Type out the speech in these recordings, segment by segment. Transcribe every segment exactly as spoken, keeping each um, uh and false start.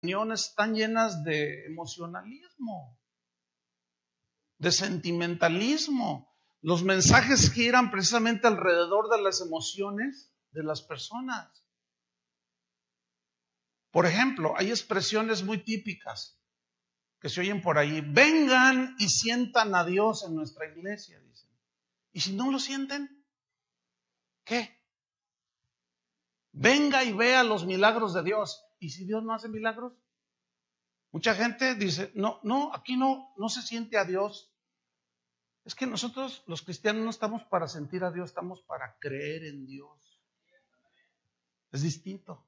reuniones están llenas de emocionalismo, de sentimentalismo. Los mensajes giran precisamente alrededor de las emociones de las personas. Por ejemplo, hay expresiones muy típicas que se oyen por ahí. Vengan y sientan a Dios en nuestra iglesia, dicen. ¿Y si no lo sienten? ¿Qué? Venga y vea los milagros de Dios. ¿Y si Dios no hace milagros? Mucha gente dice, no, no, aquí no, no se siente a Dios. Es que nosotros los cristianos no estamos para sentir a Dios, estamos para creer en Dios. Es distinto.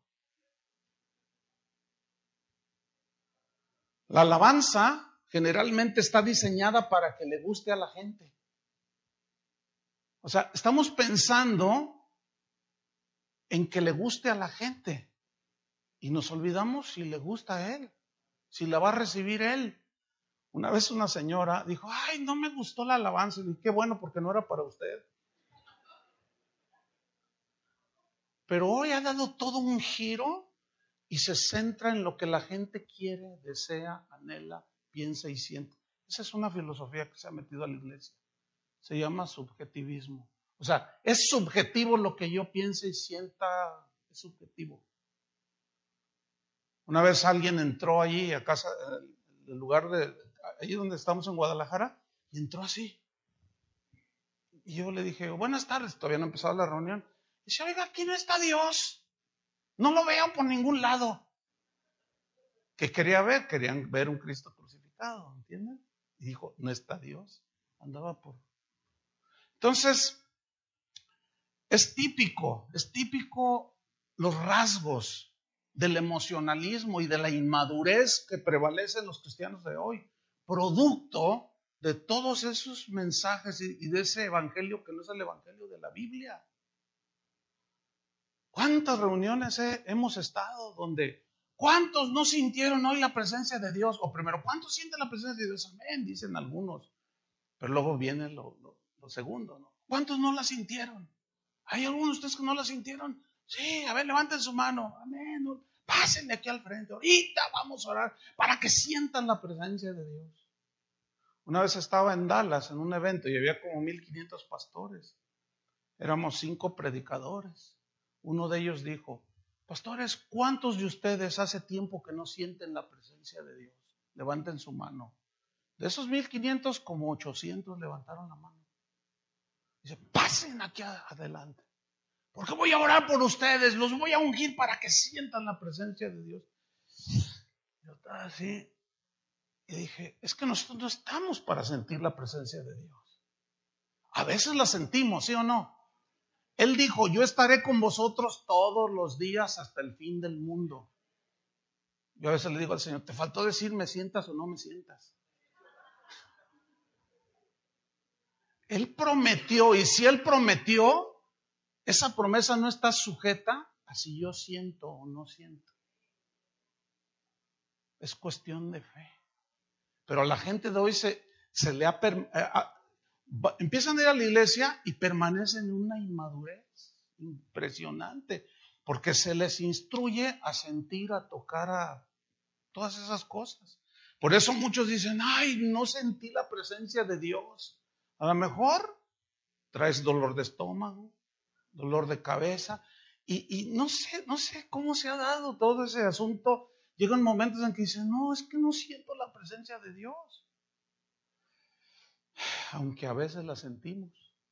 La alabanza generalmente está diseñada para que le guste a la gente. O sea, estamos pensando en que le guste a la gente y nos olvidamos si le gusta a él, si la va a recibir él. Una vez una señora dijo, ay, no me gustó la alabanza. Y dije, qué bueno, porque no era para usted. Pero hoy ha dado todo un giro y se centra en lo que la gente quiere, desea, anhela, piensa y siente. Esa es una filosofía que se ha metido a la iglesia. Se llama subjetivismo. O sea, es subjetivo lo que yo piense y sienta, es subjetivo. Una vez alguien entró allí a casa, en el lugar de, allí donde estamos en Guadalajara, y entró así. Y yo le dije, buenas tardes, todavía no ha empezado la reunión. Y dice, oiga, aquí no está Dios. No lo vean por ningún lado. ¿Qué quería ver? Querían ver un Cristo crucificado, ¿entienden? Y dijo, no está Dios. Andaba por... Entonces, es típico, es típico los rasgos del emocionalismo y de la inmadurez que prevalece en los cristianos de hoy, producto de todos esos mensajes y de ese evangelio que no es el evangelio de la Biblia. ¿Cuántas reuniones he, hemos estado donde, cuántos no sintieron hoy la presencia de Dios? O primero, ¿cuántos sienten la presencia de Dios? Amén, dicen algunos. Pero luego viene lo, lo, lo segundo, ¿no? ¿Cuántos no la sintieron? ¿Hay algunos de ustedes que no la sintieron? Sí, a ver, levanten su mano. Amén. Pásenle aquí al frente. Ahorita vamos a orar para que sientan la presencia de Dios. Una vez estaba en Dallas en un evento y había como mil quinientos pastores. Éramos cinco predicadores. Uno de ellos dijo, pastores, ¿cuántos de ustedes hace tiempo que no sienten la presencia de Dios? Levanten su mano. De esos mil quinientos, como ochocientos levantaron la mano. Dice, pasen aquí adelante. Porque voy a orar por ustedes, los voy a ungir para que sientan la presencia de Dios. Yo estaba así y dije, es que nosotros no estamos para sentir la presencia de Dios. A veces la sentimos, ¿sí o no? Él dijo, yo estaré con vosotros todos los días hasta el fin del mundo. Yo a veces le digo al Señor, te faltó decir, ¿me sientas o no me sientas? Él prometió, y si Él prometió, esa promesa no está sujeta a si yo siento o no siento. Es cuestión de fe. Pero a la gente de hoy se, se le ha... Per, a, a, empiezan a ir a la iglesia y permanecen en una inmadurez impresionante. Porque se les instruye a sentir, a tocar, a todas esas cosas. Por eso muchos dicen, ay, no sentí la presencia de Dios. A lo mejor traes dolor de estómago, dolor de cabeza, y, y no sé, no sé cómo se ha dado todo ese asunto. Llegan momentos en que dicen, no, es que no siento la presencia de Dios. Aunque a veces la sentimos.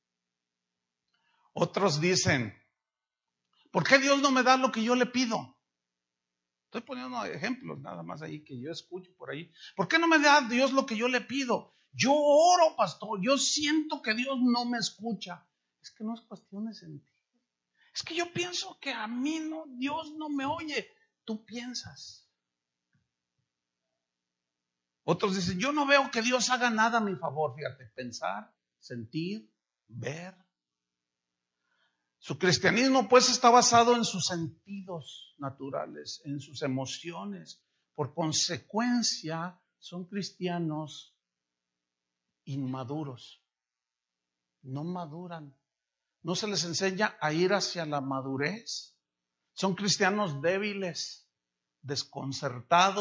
Otros dicen, ¿por qué Dios no me da lo que yo le pido? Estoy poniendo ejemplos nada más ahí que yo escucho por ahí. ¿Por qué no me da Dios lo que yo le pido? Yo oro, pastor, yo siento que Dios no me escucha. Es que no es cuestión de sentir. Es que yo pienso que a mí no, Dios no me oye. Tú piensas. Otros dicen, yo no veo que Dios haga nada a mi favor. Fíjate, pensar, sentir, ver. Su cristianismo pues está basado en sus sentidos naturales, en sus emociones. Por consecuencia, son cristianos inmaduros. No maduran. No se les enseña a ir hacia la madurez. Son cristianos débiles. desconcertado